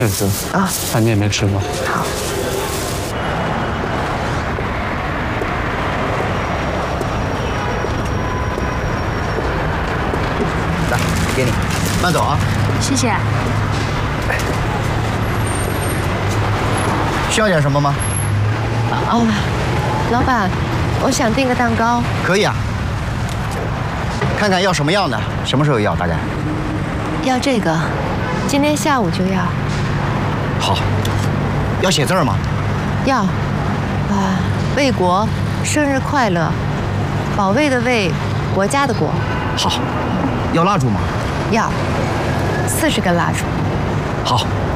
燕子啊， 饭店没吃过。 好。 来，给你，慢走啊。 谢谢。 需要点什么吗？ 哦，老板，我想订个蛋糕。 可以啊。看看要什么样的，什么时候要？大概？ 要这个，今天下午就要。 好。要写字吗？ 要。卫国，生日快乐。保卫的卫，国家的国。 好。要蜡烛吗？ 要。40根蜡烛。 好。